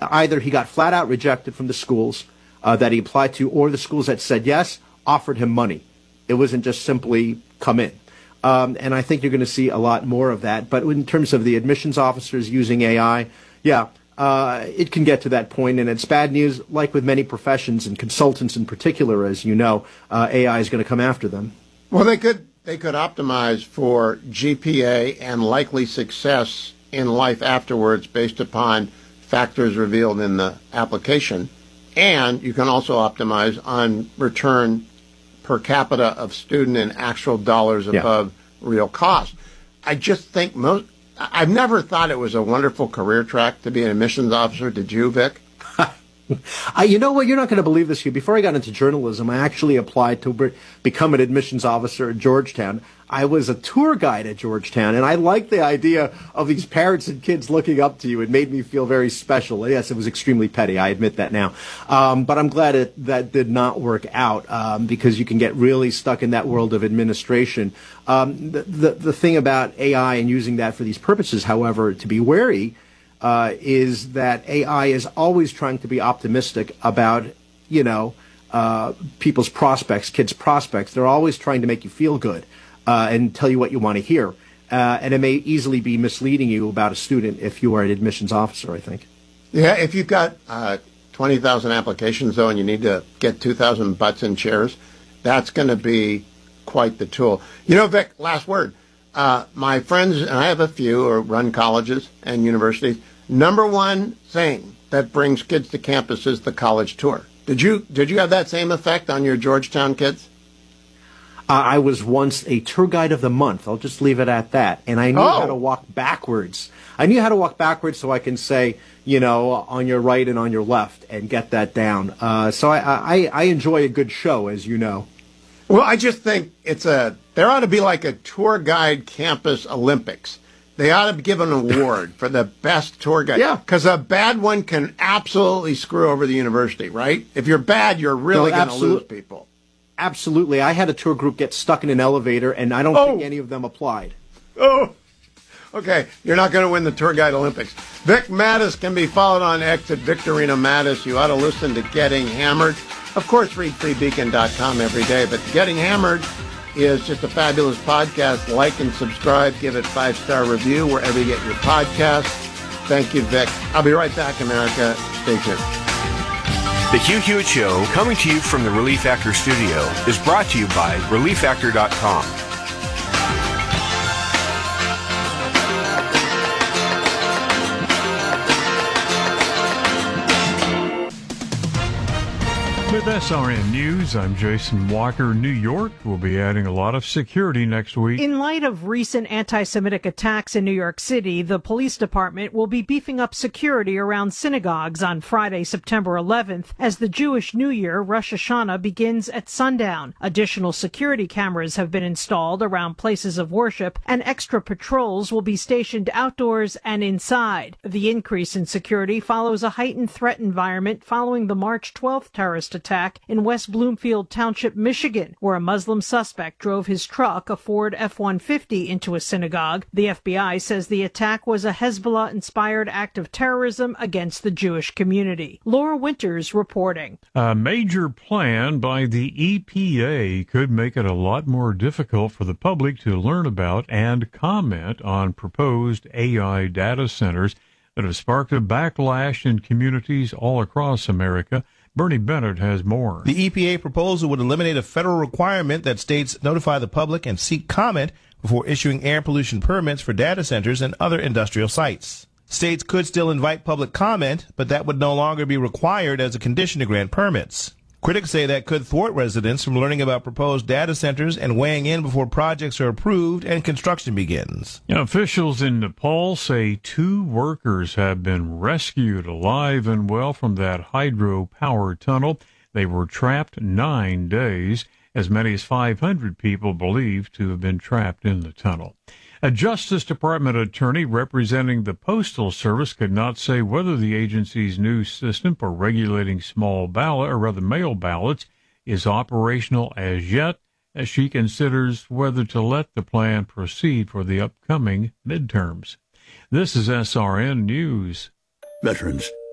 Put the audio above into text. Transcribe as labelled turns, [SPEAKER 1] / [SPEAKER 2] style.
[SPEAKER 1] either he got flat out rejected from the schools that he applied to, or the schools that said yes offered him money. It wasn't just simply come in. And I think you're going to see a lot more of that. But in terms of the admissions officers using AI, it can get to that point, and it's bad news. Like with many professions and consultants in particular, as you know, AI is going to come after them.
[SPEAKER 2] Well, they could optimize for GPA and likely success in life afterwards based upon factors revealed in the application. And you can also optimize on return per capita of student and actual dollars above real cost. I just think I've never thought it was a wonderful career track to be an admissions officer. Did you, Vic?
[SPEAKER 1] You know what? You're not going to believe this, Hugh. Before I got into journalism, I actually applied to become an admissions officer at Georgetown. I was a tour guide at Georgetown, and I liked the idea of these parents and kids looking up to you. It made me feel very special. Yes, it was extremely petty. I admit that now. But I'm glad that did not work out because you can get really stuck in that world of administration. The thing about AI and using that for these purposes, however, to be wary, is that AI is always trying to be optimistic about, people's prospects, kids' prospects. They're always trying to make you feel good and tell you what you want to hear. And it may easily be misleading you about a student if you are an admissions officer, I think.
[SPEAKER 2] Yeah, if you've got 20,000 applications, though, and you need to get 2,000 butts in chairs, that's going to be quite the tool. Vic, last word. My friends, and I have a few who run colleges and universities, number one thing that brings kids to campus is the college tour. Did you have that same effect on your Georgetown kids?
[SPEAKER 1] I was once a tour guide of the month. I'll just leave it at that. And I knew how to walk backwards. I knew how to walk backwards so I can say, on your right and on your left and get that down. So I enjoy a good show, as you know.
[SPEAKER 2] Well, I just think there ought to be like a tour guide campus Olympics. They ought to give an award for the best tour guide.
[SPEAKER 1] Yeah.
[SPEAKER 2] Because a bad one can absolutely screw over the university, right? If you're bad, you're really going to lose people.
[SPEAKER 1] Absolutely. I had a tour group get stuck in an elevator, and I don't think any of them applied.
[SPEAKER 2] Oh, okay. You're not going to win the Tour Guide Olympics. Vic Mattis can be followed on X at Victorino Mattis. You ought to listen to Getting Hammered. Of course, read freebeacon.com every day, but Getting Hammered is just a fabulous podcast. Like and subscribe. Give it 5-star review wherever you get your podcasts. Thank you, Vic. I'll be right back, America. Stay tuned.
[SPEAKER 3] The Hugh Hewitt Show, coming to you from the Relief Factor studio, is brought to you by ReliefFactor.com.
[SPEAKER 4] With SRN News, I'm Jason Walker. New York will be adding a lot of security next week.
[SPEAKER 5] In light of recent anti-Semitic attacks in New York City, the police department will be beefing up security around synagogues on Friday, September 11th, as the Jewish New Year, Rosh Hashanah, begins at sundown. Additional security cameras have been installed around places of worship, and extra patrols will be stationed outdoors and inside. The increase in security follows a heightened threat environment following the March 12th terrorist attack in West Bloomfield Township, Michigan, where a Muslim suspect drove his truck, a Ford F-150, into a synagogue. The FBI says the attack was a Hezbollah-inspired act of terrorism against the Jewish community. Laura Winters reporting.
[SPEAKER 4] A major plan by the EPA could make it a lot more difficult for the public to learn about and comment on proposed AI data centers that have sparked a backlash in communities all across America. Bernie Bennett has more.
[SPEAKER 6] The EPA proposal would eliminate a federal requirement that states notify the public and seek comment before issuing air pollution permits for data centers and other industrial sites. States could still invite public comment, but that would no longer be required as a condition to grant permits. Critics say that could thwart residents from learning about proposed data centers and weighing in before projects are approved and construction begins.
[SPEAKER 4] Officials in Nepal say 2 workers have been rescued alive and well from that hydropower tunnel. They were trapped 9 days. As many as 500 people believed to have been trapped in the tunnel. A Justice Department attorney representing the Postal Service could not say whether the agency's new system for regulating mail ballots is operational as yet, as she considers whether to let the plan proceed for the upcoming midterms. This is SRN News.
[SPEAKER 7] Veterans,